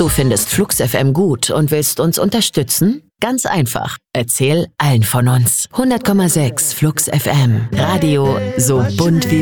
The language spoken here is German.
Du findest Flux FM gut und willst uns unterstützen? Ganz einfach. Erzähl allen von uns. 100,6 Flux FM. Radio so bunt wie